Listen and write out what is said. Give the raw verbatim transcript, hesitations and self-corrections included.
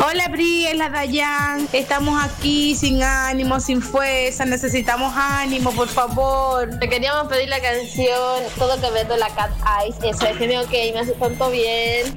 Hola Bri, es la Dayan. Estamos aquí sin ánimo, sin fuerza. Necesitamos ánimo, por favor. Te queríamos pedir la canción Todo que ver de la Cat Eyes. Esa que tengo que me hace tanto bien.